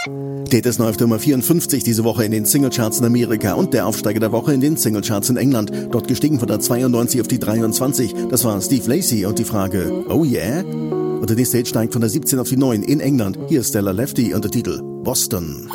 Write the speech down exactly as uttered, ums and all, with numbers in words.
Date ist neu auf Nummer vierundfünfzig diese Woche in den Singlecharts in Amerika und der Aufsteiger der Woche in den Singlecharts in England. Dort gestiegen von der zweiundneunzig auf die dreiundzwanzig. Das war Steve Lacy und die Frage, oh yeah? Und der nächste Hit steigt von der siebzehn auf die neun in England. Hier ist Stella Lefty und der Titel Boston.